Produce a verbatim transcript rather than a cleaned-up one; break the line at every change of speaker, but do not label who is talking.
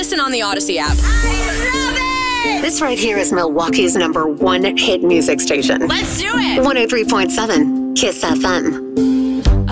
listen on the Odyssey app.
This right here is Milwaukee's number one hit music station.
Let's do it!
one oh three point seven Kiss F M.